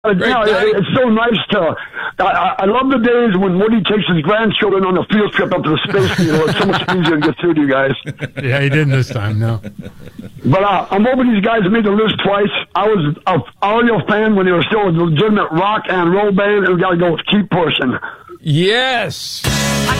It's so nice to. I love the days when Woody takes his grandchildren on a field trip up to the Space Needle. It's so much easier to get through to you guys. Yeah, he didn't this time, no. But I'm hoping these guys made the list twice. I was an audio fan when they were still a legitimate rock and roll band, and we got to go with Keep Pushing. Yes.